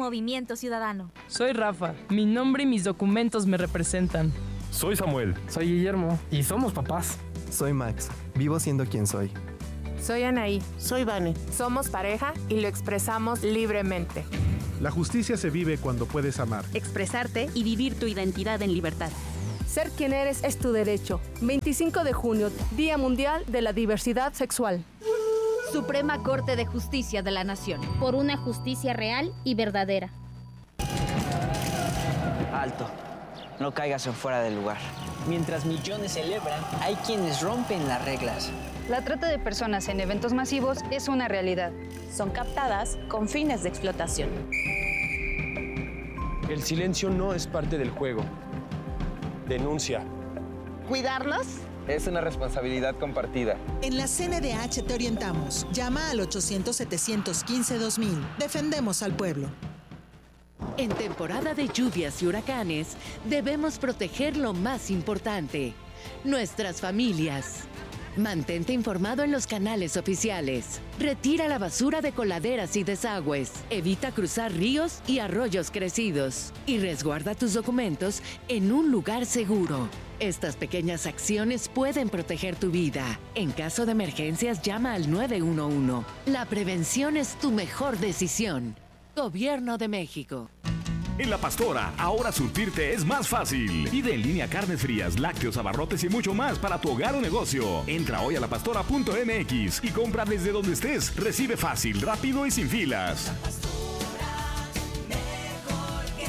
Movimiento Ciudadano. Soy Rafa. Mi nombre y mis documentos me representan. Soy Samuel. Soy Guillermo. Y somos papás. Soy Max. Vivo siendo quien soy. Soy Anaí. Soy Vane. Somos pareja y lo expresamos libremente. La justicia se vive cuando puedes amar, expresarte y vivir tu identidad en libertad. Ser quien eres es tu derecho. 25 de junio, Día Mundial de la Diversidad Sexual. Suprema Corte de Justicia de la Nación. Por una justicia real y verdadera. Alto. No caigas en fuera del lugar. Mientras millones celebran, hay quienes rompen las reglas. La trata de personas en eventos masivos es una realidad. Son captadas con fines de explotación. El silencio no es parte del juego. Denuncia. ¿Cuidarlos? Es una responsabilidad compartida. En la CNDH te orientamos. Llama al 800-715-2000. Defendemos al pueblo. En temporada de lluvias y huracanes, debemos proteger lo más importante, nuestras familias. Mantente informado en los canales oficiales. Retira la basura de coladeras y desagües. Evita cruzar ríos y arroyos crecidos. Y resguarda tus documentos en un lugar seguro. Estas pequeñas acciones pueden proteger tu vida. En caso de emergencias, llama al 911. La prevención es tu mejor decisión. Gobierno de México. En La Pastora, ahora surtirte es más fácil. Pide en línea carnes frías, lácteos, abarrotes y mucho más para tu hogar o negocio. Entra hoy a lapastora.mx y compra desde donde estés. Recibe fácil, rápido y sin filas. La Pastora, mejor que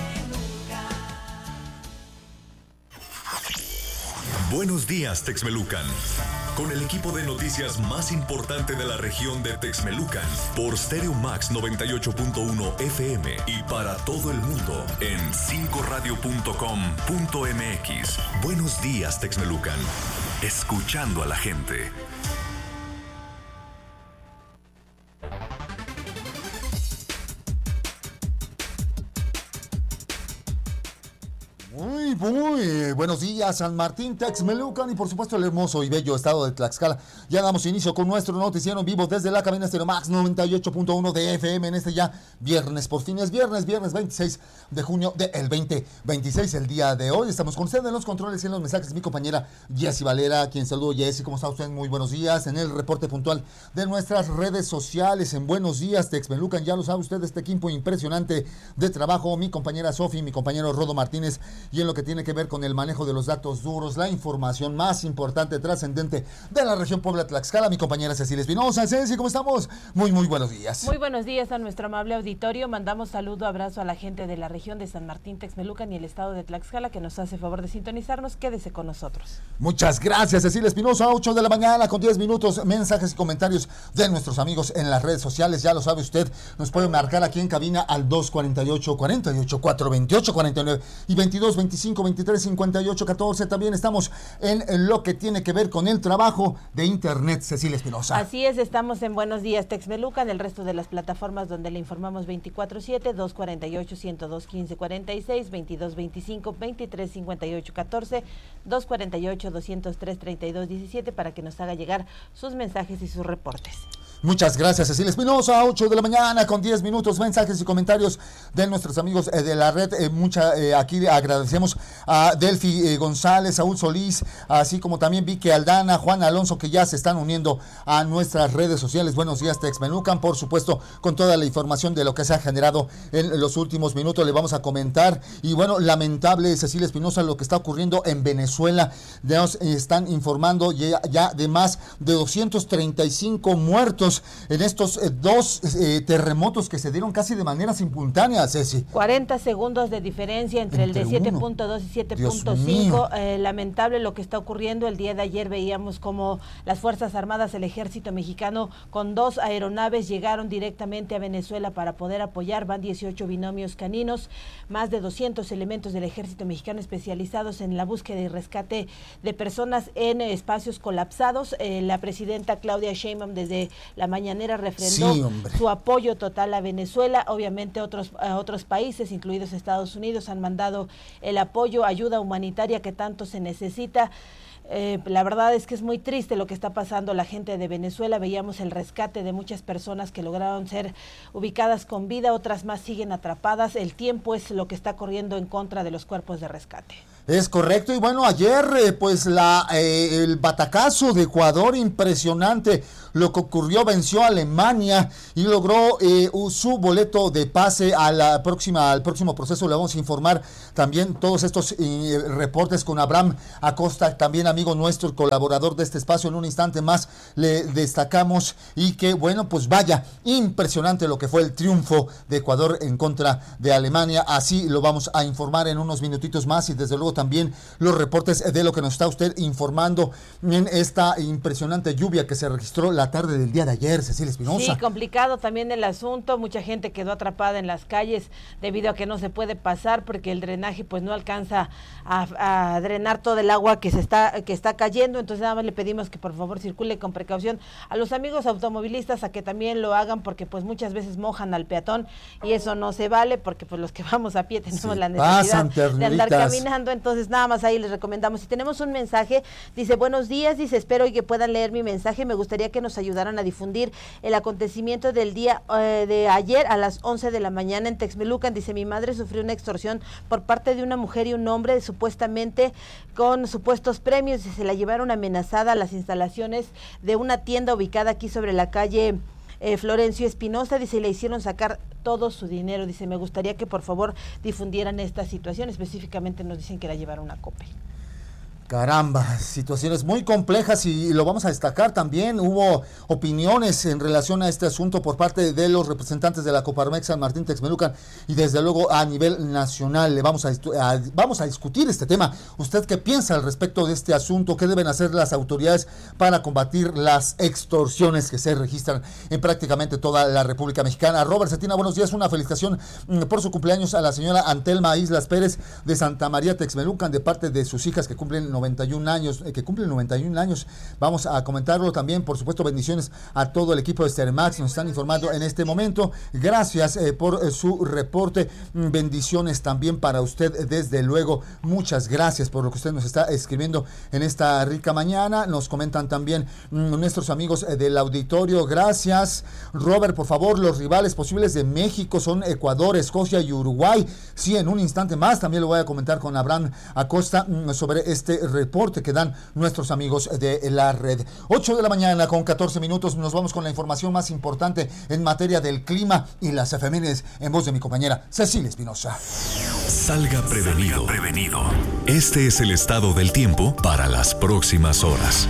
nunca. Buenos días, Texmelucan. Con el equipo de noticias más importante de la región de Texmelucan, por Stereo Max 98.1 FM y para todo el mundo en 5radio.com.mx. Buenos días, Texmelucan. Escuchando a la gente. Muy buenos días, San Martín, Texmelucan y por supuesto el hermoso y bello estado de Tlaxcala. Ya damos inicio con nuestro noticiero en vivo desde la cabina Stereo Max 98.1 de FM en este ya viernes, por fin es viernes 26 de junio del 2026, el día de hoy. Estamos con usted en los controles y en los mensajes, mi compañera Jessy Valera, quien saludo. Jessy, ¿cómo está usted? Muy buenos días. En el reporte puntual de nuestras redes sociales, en Buenos Días, Texmelucan, ya lo sabe usted, este equipo impresionante de trabajo, mi compañera Sofi, mi compañero Rodo Martínez, y en lo que tiene que ver con el manejo de los datos duros, la información más importante, trascendente de la región Puebla-Tlaxcala, mi compañera Cecilia Espinosa. Ceci, ¿cómo estamos? Muy buenos días. Muy buenos días a nuestro amable auditorio. Mandamos saludo, abrazo a la gente de la región de San Martín, Texmelucan y el estado de Tlaxcala que nos hace favor de sintonizarnos. Quédese con nosotros. Muchas gracias, Cecilia Espinosa. 8 de la mañana con 10 minutos. Mensajes y comentarios de nuestros amigos en las redes sociales. Ya lo sabe usted, nos puede marcar aquí en cabina al 248-428-49 y 22-25-23-58-14. También estamos en lo que tiene que ver con el trabajo de internet, Cecilia Espinosa. Así es, estamos en Buenos Días Texmelucan, el resto de las plataformas donde le informamos 24/7, 248-102-1546, 22-25-23-58-14, 248-203-32-17 para que nos haga llegar sus mensajes y sus reportes. Muchas gracias, Cecilia Espinosa. 8 de la mañana con 10 minutos, mensajes y comentarios de nuestros amigos de la red. Aquí agradecemos a Delfi González, Saúl Solís, así como también Vicky Aldana, Juan Alonso, que ya se están uniendo a nuestras redes sociales. Buenos días, Texmelucan, por supuesto, con toda la información de lo que se ha generado en los últimos minutos, le vamos a comentar. Y bueno, lamentable, Cecilia Espinosa, lo que está ocurriendo en Venezuela. Nos están informando ya de más de 235 muertos en estos dos terremotos que se dieron casi de manera simultánea, Ceci. 40 segundos de diferencia entre el de 7.2 y 7.5. Lamentable lo que está ocurriendo. El día de ayer veíamos como las Fuerzas Armadas, el Ejército Mexicano, con 2 aeronaves llegaron directamente a Venezuela para poder apoyar. Van 18 binomios caninos, más de 200 elementos del Ejército Mexicano especializados en la búsqueda y rescate de personas en espacios colapsados. La presidenta Claudia Sheinbaum desde la mañanera refrendó su apoyo total a Venezuela. Obviamente otros países, incluidos Estados Unidos, han mandado el apoyo, ayuda humanitaria que tanto se necesita. La verdad es que es muy triste lo que está pasando la gente de Venezuela. Veíamos el rescate de muchas personas que lograron ser ubicadas con vida, otras más siguen atrapadas. El tiempo es lo que está corriendo en contra de los cuerpos de rescate. Es correcto, y bueno, ayer pues el batacazo de Ecuador, impresionante lo que ocurrió, venció a Alemania y logró su boleto de pase al próximo proceso. Le vamos a informar también todos estos reportes con Abraham Acosta, también amigo nuestro, colaborador de este espacio. En un instante más le destacamos, y que bueno, pues vaya, impresionante lo que fue el triunfo de Ecuador en contra de Alemania. Así lo vamos a informar en unos minutitos más, y desde luego también los reportes de lo que nos está usted informando en esta impresionante lluvia que se registró la tarde del día de ayer, Cecilia Espinosa. Sí, complicado también el asunto, mucha gente quedó atrapada en las calles debido a que no se puede pasar porque el drenaje pues no alcanza a drenar todo el agua que está cayendo. Entonces nada más le pedimos que por favor circule con precaución. A los amigos automovilistas a que también lo hagan, porque pues muchas veces mojan al peatón y eso no se vale, porque pues los que vamos a pie tenemos la necesidad de andar caminando. Entonces nada más ahí les recomendamos. Si tenemos un mensaje, dice: buenos días, dice, espero que puedan leer mi mensaje. Me gustaría que nos ayudaran a difundir el acontecimiento del día de ayer a las 11 de la mañana en Texmelucan. Dice: mi madre sufrió una extorsión por parte de una mujer y un hombre, supuestamente con supuestos premios, y se la llevaron amenazada a las instalaciones de una tienda ubicada aquí sobre la calle Florencio Espinosa. Dice: le hicieron sacar todo su dinero. Dice: me gustaría que por favor difundieran esta situación. Específicamente nos dicen que la llevaron a Coppel. Caramba, situaciones muy complejas, y lo vamos a destacar también. Hubo opiniones en relación a este asunto por parte de los representantes de la Coparmex San Martín Texmelucan, y desde luego a nivel nacional le vamos a discutir este tema. ¿Usted qué piensa al respecto de este asunto? ¿Qué deben hacer las autoridades para combatir las extorsiones que se registran en prácticamente toda la República Mexicana? Robert Cetina, buenos días. Una felicitación por su cumpleaños a la señora Antelma Islas Pérez de Santa María Texmelucan, de parte de sus hijas que cumplen 91 años. Vamos a comentarlo también. Por supuesto, bendiciones a todo el equipo de Steremax, nos están informando en este momento. Gracias por su reporte. Bendiciones también para usted, desde luego. Muchas gracias por lo que usted nos está escribiendo en esta rica mañana. Nos comentan también nuestros amigos del auditorio. Gracias, Robert. Por favor, los rivales posibles de México son Ecuador, Escocia y Uruguay. Sí, en un instante más también lo voy a comentar con Abraham Acosta sobre este reporte que dan nuestros amigos de la red. 8 de la mañana con 14 minutos. Nos vamos con la información más importante en materia del clima y las efemérides, en voz de mi compañera Cecilia Espinosa. Salga prevenido. Este es el estado del tiempo para las próximas horas.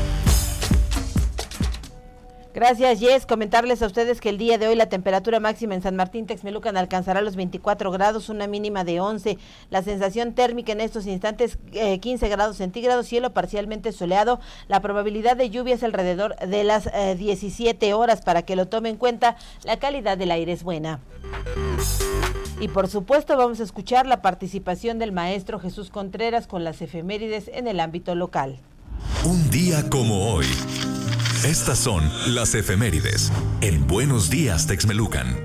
Gracias, Jess. Comentarles a ustedes que el día de hoy la temperatura máxima en San Martín Texmelucan alcanzará los 24 grados, una mínima de 11. La sensación térmica en estos instantes 15 grados centígrados, cielo parcialmente soleado. La probabilidad de lluvia es alrededor de las 17 horas. Para que lo tome en cuenta, la calidad del aire es buena. Y por supuesto vamos a escuchar la participación del maestro Jesús Contreras con las efemérides en el ámbito local. Un día como hoy. Estas son las efemérides en Buenos Días Texmelucan.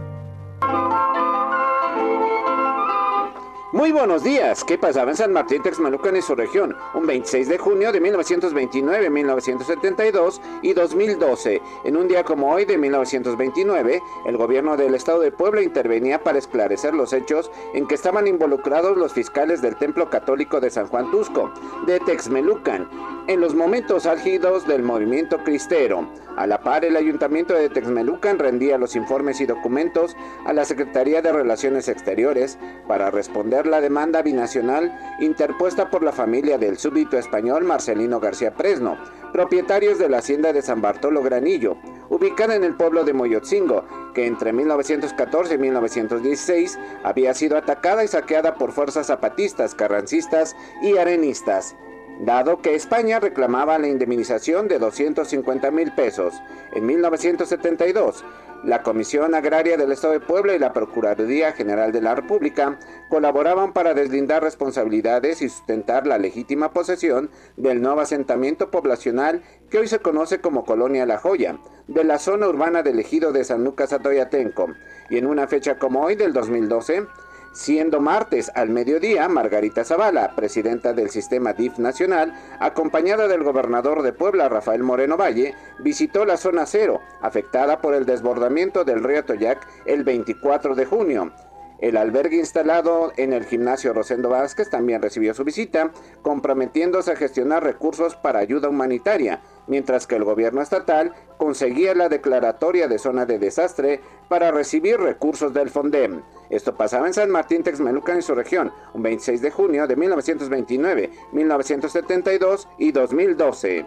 Muy buenos días. ¿Qué pasaba en San Martín Texmelucan y su región? Un 26 de junio de 1929, 1972 y 2012. En un día como hoy de 1929, el gobierno del estado de Puebla intervenía para esclarecer los hechos en que estaban involucrados los fiscales del Templo Católico de San Juan Tusco, de Texmelucan, en los momentos álgidos del movimiento cristero. A la par, el Ayuntamiento de Texmelucan rendía los informes y documentos a la Secretaría de Relaciones Exteriores para responder la demanda binacional interpuesta por la familia del súbdito español Marcelino García Presno, propietarios de la hacienda de San Bartolo Granillo, ubicada en el pueblo de Moyotzingo, que entre 1914 y 1916 había sido atacada y saqueada por fuerzas zapatistas, carrancistas y arenistas. Dado que España reclamaba la indemnización de 250,000 pesos. En 1972, la Comisión Agraria del Estado de Puebla y la Procuraduría General de la República colaboraban para deslindar responsabilidades y sustentar la legítima posesión del nuevo asentamiento poblacional que hoy se conoce como Colonia La Joya, de la zona urbana del ejido de San Lucas Atoyatenco. Y en una fecha como hoy del 2012, siendo martes al mediodía Margarita Zavala, presidenta del sistema DIF nacional, acompañada del gobernador de Puebla, Rafael Moreno Valle, visitó la zona cero, afectada por el desbordamiento del río Toyac el 24 de junio. El albergue instalado en el gimnasio Rosendo Vázquez también recibió su visita, comprometiéndose a gestionar recursos para ayuda humanitaria, mientras que el gobierno estatal conseguía la declaratoria de zona de desastre para recibir recursos del FONDEM. Esto pasaba en San Martín Texmelucan y su región, un 26 de junio de 1929, 1972 y 2012.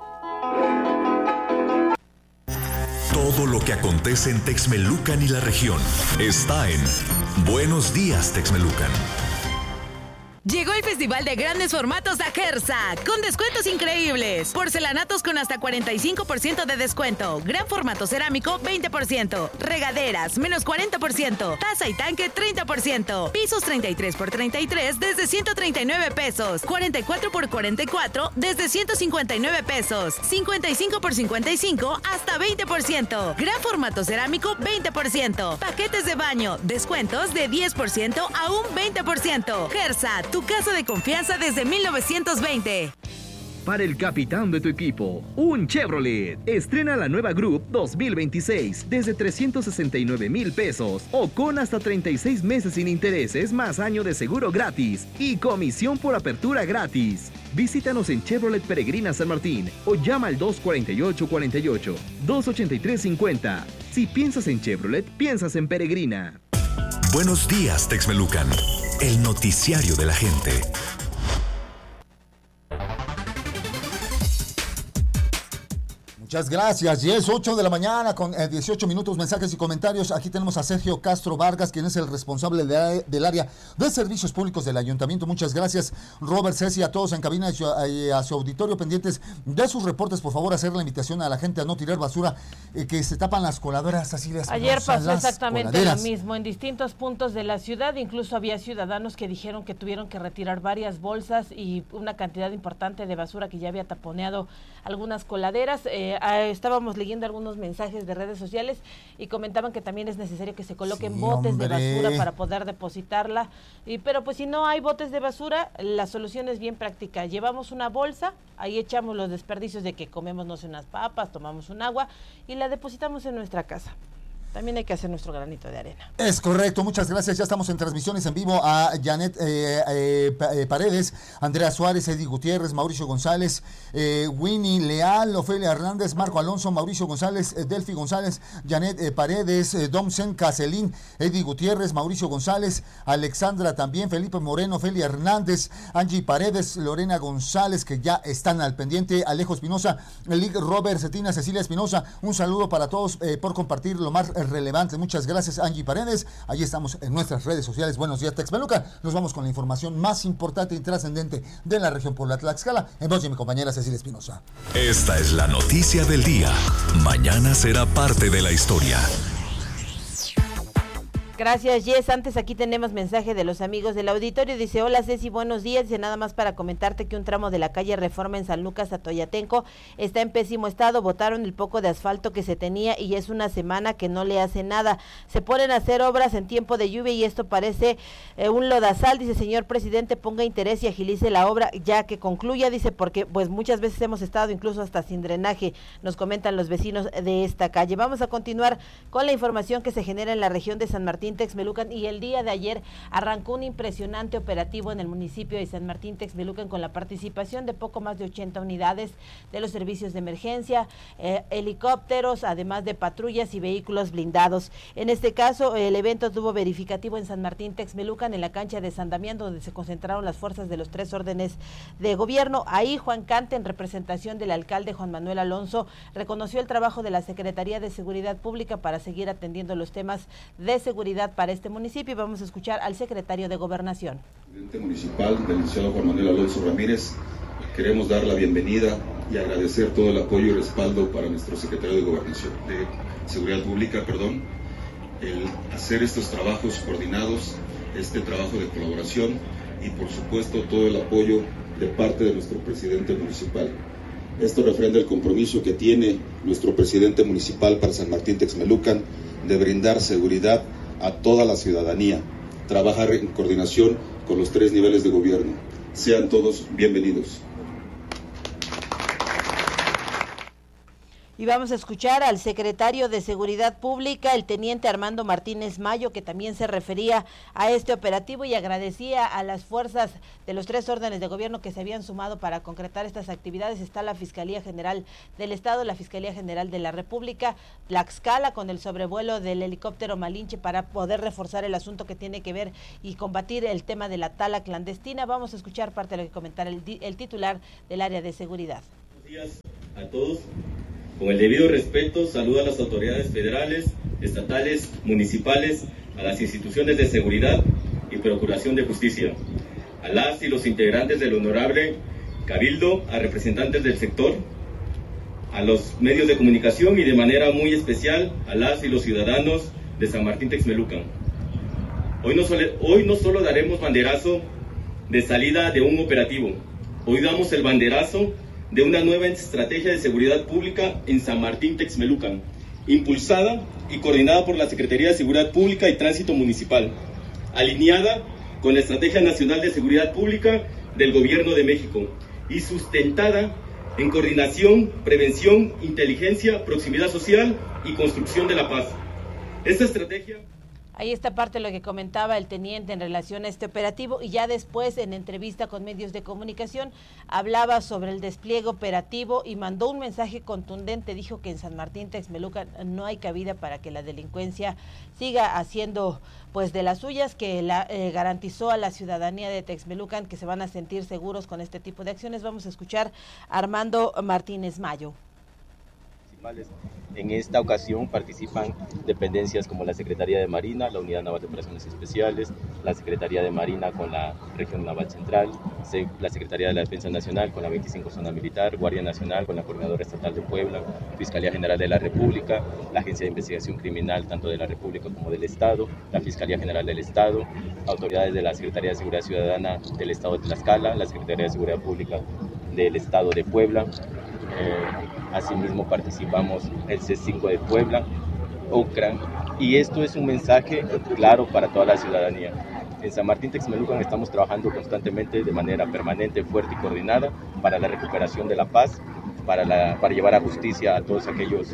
Todo lo que acontece en Texmelucan y la región está en Buenos Días, Texmelucan. Llegó el Festival de Grandes Formatos a Gersa, con descuentos increíbles. Porcelanatos con hasta 45% de descuento. Gran formato cerámico, 20%. Regaderas, menos 40%. Taza y tanque, 30%. Pisos 33x33 desde 139 pesos. 44x44 desde 159 pesos. 55x55 hasta 20%. Gran formato cerámico, 20%. Paquetes de baño, descuentos de 10% a un 20%. Gersa, tu casa de confianza desde 1920. Para el capitán de tu equipo, un Chevrolet. Estrena la nueva Group 2026 desde 369,000 pesos o con hasta 36 meses sin intereses más año de seguro gratis y comisión por apertura gratis. Visítanos en Chevrolet Peregrina San Martín o llama al 248-48, 283-50. Si piensas en Chevrolet, piensas en Peregrina. Buenos días, Texmelucan. El noticiario de la gente. Muchas gracias. Y es 8 de la mañana con 18 minutos, mensajes y comentarios. Aquí tenemos a Sergio Castro Vargas, quien es el responsable del área de servicios públicos del ayuntamiento. Muchas gracias, Robert, Ceci, a todos en cabina y a su auditorio pendientes de sus reportes. Por favor, hacer la invitación a la gente a no tirar basura, que se tapan las coladeras así de Ayer pasó exactamente lo mismo en distintos puntos de la ciudad. Incluso había ciudadanos que dijeron que tuvieron que retirar varias bolsas y una cantidad importante de basura que ya había taponeado algunas coladeras. Estábamos leyendo algunos mensajes de redes sociales y comentaban que también es necesario que se coloquen botes de basura para poder depositarla. Pero pues si no hay botes de basura, la solución es bien práctica. Llevamos una bolsa, ahí echamos los desperdicios de que comemos, no sé, unas papas, tomamos un agua y la depositamos en nuestra casa. También hay que hacer nuestro granito de arena. Es correcto, muchas gracias. Ya estamos en transmisiones en vivo a Janet Paredes, Andrea Suárez, Eddie Gutiérrez, Mauricio González, Winnie Leal, Ofelia Hernández, Marco Alonso, Mauricio González, Delfi González, Janet Paredes, Domsen Caselín, Eddie Gutiérrez, Mauricio González, Alexandra también, Felipe Moreno, Ofelia Hernández, Angie Paredes, Lorena González, que ya están al pendiente, Alejo Espinosa, Robert Cetina, Cecilia Espinosa. Un saludo para todos por compartir lo más relevante. Muchas gracias, Angie Paredes. Ahí estamos en nuestras redes sociales. Buenos días, Texmelucan. Nos vamos con la información más importante y trascendente de la región por la Tlaxcala, en voz de mi compañera Cecilia Espinosa. Esta es la noticia del día. Mañana será parte de la historia. Gracias, Jess. Antes aquí tenemos mensaje de los amigos del auditorio. Dice, hola Ceci, buenos días. Dice, nada más para comentarte que un tramo de la calle Reforma en San Lucas a Toyatenco está en pésimo estado. Botaron el poco de asfalto que se tenía y es una semana que no le hace nada. Se ponen a hacer obras en tiempo de lluvia y esto parece un lodazal. Dice, señor presidente, ponga interés y agilice la obra ya que concluya. Dice, porque pues muchas veces hemos estado incluso hasta sin drenaje, nos comentan los vecinos de esta calle. Vamos a continuar con la información que se genera en la región de San Martín Texmelucan, y el día de ayer arrancó un impresionante operativo en el municipio de San Martín Texmelucan con la participación de poco más de 80 unidades de los servicios de emergencia, helicópteros, además de patrullas y vehículos blindados. En este caso, el evento tuvo verificativo en San Martín Texmelucan, en la cancha de San Damián, donde se concentraron las fuerzas de los 3 órdenes de gobierno. Ahí Juan Cante, en representación del alcalde Juan Manuel Alonso, reconoció el trabajo de la Secretaría de Seguridad Pública para seguir atendiendo los temas de seguridad para este municipio. Vamos a escuchar al secretario de Gobernación. Presidente municipal, del licenciado Juan Manuel Alonso Ramírez, queremos dar la bienvenida y agradecer todo el apoyo y respaldo para nuestro secretario de Gobernación, de Seguridad Pública, el hacer estos trabajos coordinados, este trabajo de colaboración y por supuesto todo el apoyo de parte de nuestro presidente municipal. Esto refrenda el compromiso que tiene nuestro presidente municipal para San Martín Texmelucan de brindar seguridad a toda la ciudadanía, trabajar en coordinación con los 3 niveles de gobierno. Sean todos bienvenidos. Y vamos a escuchar al secretario de Seguridad Pública, el teniente Armando Martínez Mayo, que también se refería a este operativo y agradecía a las fuerzas de los 3 órdenes de gobierno que se habían sumado para concretar estas actividades. Está la Fiscalía General del Estado, la Fiscalía General de la República, Tlaxcala, con el sobrevuelo del helicóptero Malinche para poder reforzar el asunto que tiene que ver y combatir el tema de la tala clandestina. Vamos a escuchar parte de lo que comentara el titular del área de seguridad. Buenos días a todos. Con el debido respeto, saludo a las autoridades federales, estatales, municipales, a las instituciones de seguridad y procuración de justicia, a las y los integrantes del honorable Cabildo, a representantes del sector, a los medios de comunicación y de manera muy especial a las y los ciudadanos de San Martín Texmelucan. Hoy no solo daremos banderazo de salida de un operativo, hoy damos el banderazo de una nueva estrategia de seguridad pública en San Martín Texmelucan, impulsada y coordinada por la Secretaría de Seguridad Pública y Tránsito Municipal, alineada con la Estrategia Nacional de Seguridad Pública del Gobierno de México y sustentada en coordinación, prevención, inteligencia, proximidad social y construcción de la paz. Esta estrategia... Ahí está parte de lo que comentaba el teniente en relación a este operativo, y ya después en entrevista con medios de comunicación hablaba sobre el despliegue operativo y mandó un mensaje contundente. Dijo que en San Martín Texmelucan no hay cabida para que la delincuencia siga haciendo pues de las suyas, que garantizó a la ciudadanía de Texmelucan que se van a sentir seguros con este tipo de acciones. Vamos a escuchar a Armando Martínez Mayo. En esta ocasión participan dependencias como la Secretaría de Marina, la Unidad Naval de Operaciones Especiales, la Secretaría de Marina con la Región Naval Central, la Secretaría de la Defensa Nacional con la 25 Zona Militar, Guardia Nacional con la Coordinadora Estatal de Puebla, Fiscalía General de la República, la Agencia de Investigación Criminal tanto de la República como del Estado, la Fiscalía General del Estado, autoridades de la Secretaría de Seguridad Ciudadana del Estado de Tlaxcala, la Secretaría de Seguridad Pública del Estado de Puebla. Asimismo participamos el C5 de Puebla, OCRAN, y esto es un mensaje claro para toda la ciudadanía. En San Martín Texmelucan estamos trabajando constantemente de manera permanente, fuerte y coordinada para la recuperación de la paz, para llevar a justicia a todos aquellos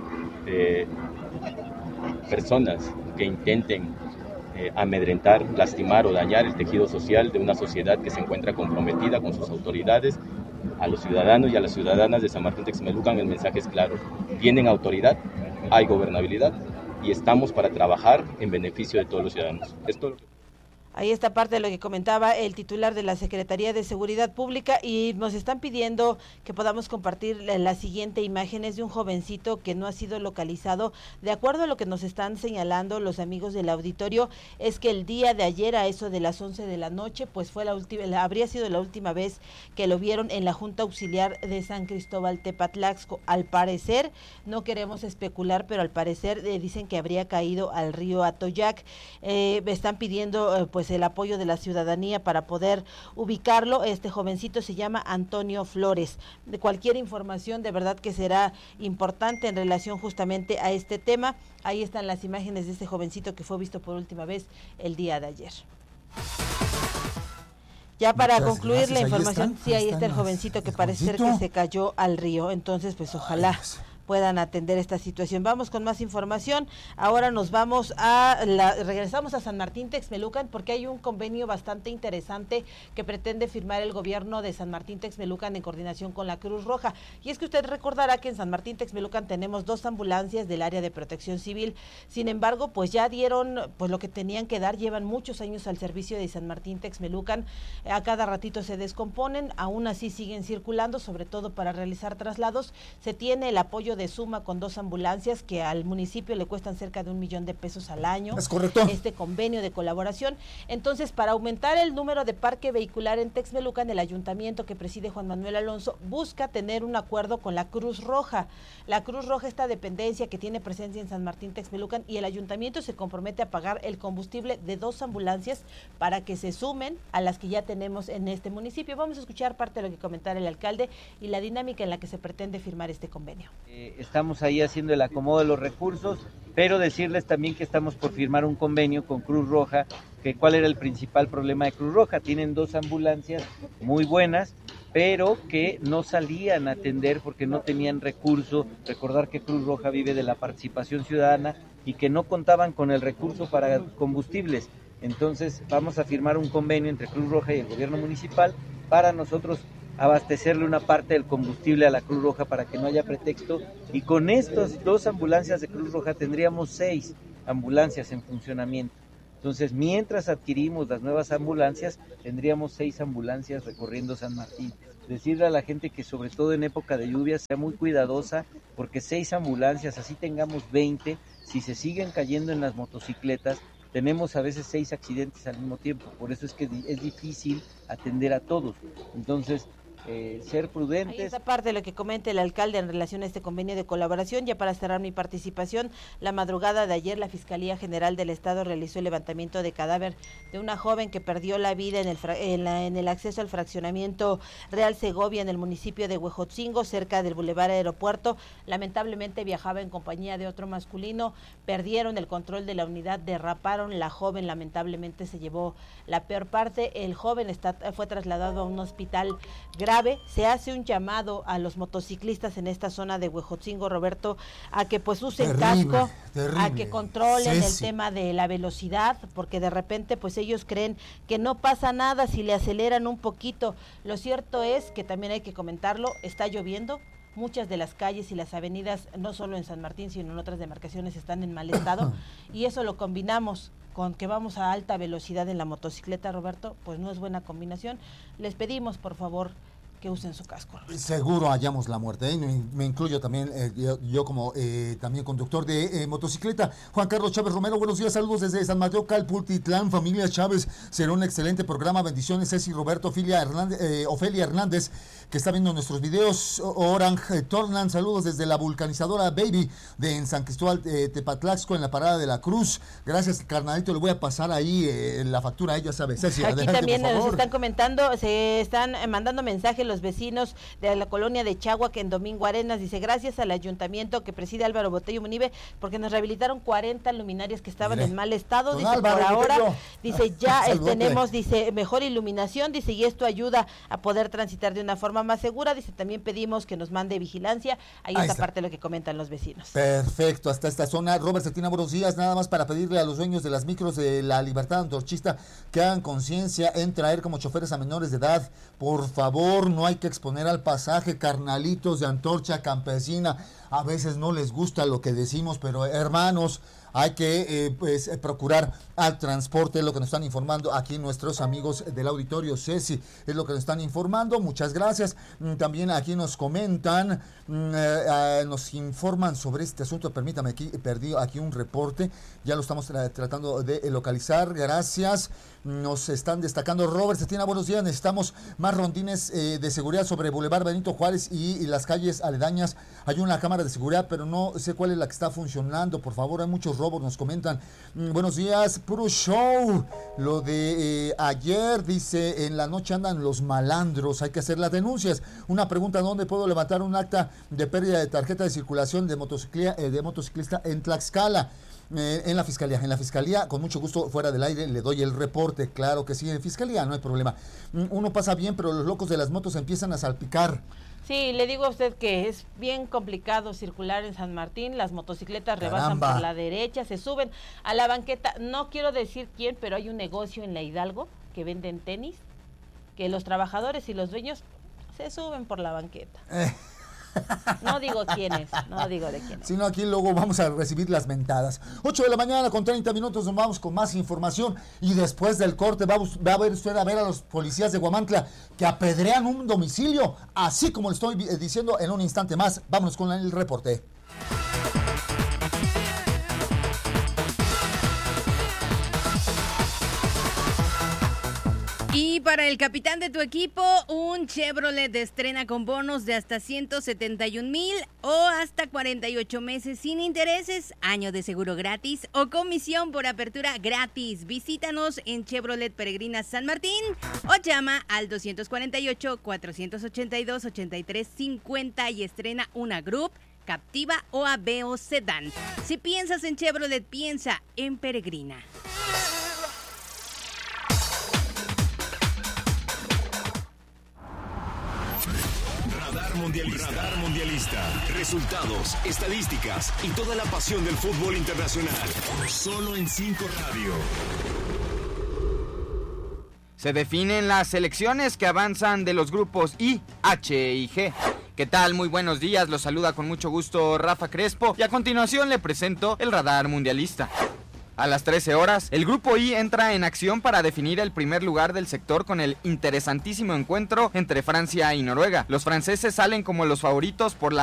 personas que intenten amedrentar, lastimar o dañar el tejido social de una sociedad que se encuentra comprometida con sus autoridades. A los ciudadanos y a las ciudadanas de San Martín Texmelucan el mensaje es claro: tienen autoridad, hay gobernabilidad y estamos para trabajar en beneficio de todos los ciudadanos. Ahí está parte de lo que comentaba el titular de la Secretaría de Seguridad Pública, y nos están pidiendo que podamos compartir la siguiente imagen. Es de un jovencito que no ha sido localizado. De acuerdo a lo que nos están señalando los amigos del auditorio, es que el día de ayer a eso de las 11 de la noche, pues fue habría sido la última vez que lo vieron en la Junta Auxiliar de San Cristóbal Tepatlaxco. Al parecer, no queremos especular, pero al parecer dicen que habría caído al río Atoyac. Están pidiendo pues el apoyo de la ciudadanía para poder ubicarlo. Este jovencito se llama Antonio Flores. De cualquier información de verdad que será importante en relación justamente a este tema. Ahí están las imágenes de este jovencito que fue visto por última vez el día de ayer. Ya para concluir la información, sí, ahí está el jovencito que parece ser que se cayó al río. Entonces, pues ojalá puedan atender esta situación. Vamos con más información. Ahora nos vamos regresamos a San Martín Texmelucan, porque hay un convenio bastante interesante que pretende firmar el gobierno de San Martín Texmelucan en coordinación con la Cruz Roja. Y es que usted recordará que en San Martín Texmelucan tenemos 2 ambulancias del área de Protección Civil. Sin embargo, pues ya dieron pues lo que tenían que dar. Llevan muchos años al servicio de San Martín Texmelucan. A cada ratito se descomponen, aún así siguen circulando, sobre todo para realizar traslados. Se tiene el apoyo de Suma con 2 ambulancias que al municipio le cuestan cerca de $1 millón al año. Es correcto. Este convenio de colaboración. Entonces, para aumentar el número de parque vehicular en Texmelucan, el ayuntamiento que preside Juan Manuel Alonso busca tener un acuerdo con la Cruz Roja. La Cruz Roja, esta dependencia que tiene presencia en San Martín Texmelucan, y el ayuntamiento se compromete a pagar el combustible de 2 ambulancias para que se sumen a las que ya tenemos en este municipio. Vamos a escuchar parte de lo que comentara el alcalde y la dinámica en la que se pretende firmar este convenio. Estamos ahí haciendo el acomodo de los recursos, pero decirles también que estamos por firmar un convenio con Cruz Roja que cuál era el principal problema de Cruz Roja. Tienen 2 ambulancias muy buenas, pero que no salían a atender porque no tenían recurso. Recordar que Cruz Roja vive de la participación ciudadana y que no contaban con el recurso para combustibles. Entonces vamos a firmar un convenio entre Cruz Roja y el gobierno municipal para nosotros abastecerle una parte del combustible a la Cruz Roja para que no haya pretexto, y con estas 2 ambulancias de Cruz Roja tendríamos 6 ambulancias en funcionamiento. Entonces, mientras adquirimos las nuevas ambulancias, tendríamos 6 ambulancias recorriendo San Martín. Decirle a la gente que sobre todo en época de lluvia sea muy cuidadosa, porque 6 ambulancias, así tengamos 20, si se siguen cayendo en las motocicletas, tenemos a veces 6 accidentes al mismo tiempo. Por eso es que es difícil atender a todos. Entonces, ser prudentes. Ahí esa parte de lo que comenta el alcalde en relación a este convenio de colaboración. Ya para cerrar mi participación, la madrugada de ayer la Fiscalía General del Estado realizó el levantamiento de cadáver de una joven que perdió la vida en el acceso al fraccionamiento Real Segovia en el municipio de Huejotzingo, cerca del Boulevard Aeropuerto. Lamentablemente viajaba en compañía de otro masculino, perdieron el control de la unidad, derraparon, la joven lamentablemente se llevó la peor parte. El joven fue trasladado a un hospital grave. Se hace un llamado a los motociclistas en esta zona de Huejotzingo, Roberto, a que pues usen casco, a que controlen el tema de la velocidad, porque de repente pues ellos creen que no pasa nada si le aceleran un poquito. Lo cierto es que también hay que comentarlo, está lloviendo. Muchas de las calles y las avenidas, no solo en San Martín, sino en otras demarcaciones, están en mal estado, y eso lo combinamos con que vamos a alta velocidad en la motocicleta, Roberto, pues no es buena combinación. Les pedimos, por favor, que usen su casco. Seguro hallamos la muerte, ¿eh? Me incluyo también, yo como también conductor de motocicleta. Juan Carlos Chávez Romero, buenos días, saludos desde San Mateo, Calpultitlán, familia Chávez, será un excelente programa, bendiciones, Ceci Roberto, Ofelia Hernández, que está viendo nuestros videos, Orange Tornan, saludos desde la vulcanizadora Baby de en San Cristóbal Tepatlaxco, en la parada de la Cruz. Gracias, carnalito, le voy a pasar ahí la factura, ya sabes, Ceci, aquí adelante, también por favor. nos están comentando, se están mandando mensajes los vecinos de la colonia de Chagua, que en Domingo Arenas, dice, gracias al ayuntamiento que preside Álvaro Botello Munive, porque nos rehabilitaron 40 luminarias que estaban en mal estado, dice, Álvaro, por ahora, Botello, dice, ya tenemos, dice, mejor iluminación, dice, y esto ayuda a poder transitar de una forma más segura, dice, también pedimos que nos mande vigilancia, ahí está parte de lo que comentan los vecinos. Perfecto, hasta esta zona. Robert Cetina, buenos días, nada más para pedirle a los dueños de las micros de la Libertad Antorchista que hagan conciencia en traer como choferes a menores de edad, por favor, no hay que exponer al pasaje, carnalitos de Antorcha Campesina, a veces no les gusta lo que decimos, pero hermanos, hay que procurar al transporte, es lo que nos están informando aquí nuestros amigos del auditorio. Ceci, es lo que nos están informando, muchas gracias. También aquí nos comentan, nos informan sobre este asunto, permítame, aquí perdí aquí un reporte, ya lo estamos tratando de localizar, gracias. Nos están destacando, Robert Cetina, buenos días, necesitamos más rondines de seguridad sobre Boulevard Benito Juárez y las calles aledañas. Hay una cámara de seguridad, pero no sé cuál es la que está funcionando, por favor, hay muchos robos, nos comentan. Buenos días, puro show. Lo de ayer, dice, en la noche andan los malandros, hay que hacer las denuncias. Una pregunta, ¿dónde puedo levantar un acta de pérdida de tarjeta de circulación de motociclista en Tlaxcala? En la fiscalía, con mucho gusto, fuera del aire, le doy el reporte. Claro que sí, en fiscalía no hay problema. Uno pasa bien, pero los locos de las motos empiezan a salpicar. Sí, le digo a usted que es bien complicado circular en San Martín, las motocicletas rebasan por la derecha, se suben a la banqueta, no quiero decir quién, pero hay un negocio en la Hidalgo que venden tenis, que los trabajadores y los dueños se suben por la banqueta. No digo quiénes, no digo de quiénes. Si no, aquí luego vamos a recibir las mentadas. 8 de la mañana con 30 minutos, nos vamos con más información y después del corte va a ver usted a los policías de Huamantla que apedrean un domicilio, así como le estoy diciendo en un instante más. Vámonos con el reporte. Y para el capitán de tu equipo, un Chevrolet estrena con bonos de hasta 171,000 o hasta 48 meses sin intereses, año de seguro gratis o comisión por apertura gratis. Visítanos en Chevrolet Peregrina San Martín o llama al 248-482-8350 y estrena una Group, Captiva o Aveo Sedán. Si piensas en Chevrolet, piensa en Peregrina. Mundialista. Resultados, estadísticas y toda la pasión del fútbol internacional. Solo en 5 Radio. Se definen las selecciones que avanzan de los grupos I, H y G. ¿Qué tal? Muy buenos días, los saluda con mucho gusto Rafa Crespo y a continuación le presento el radar mundialista. A las 13 horas, el grupo I entra en acción para definir el primer lugar del sector con el interesantísimo encuentro entre Francia y Noruega. Los franceses salen como los favoritos por la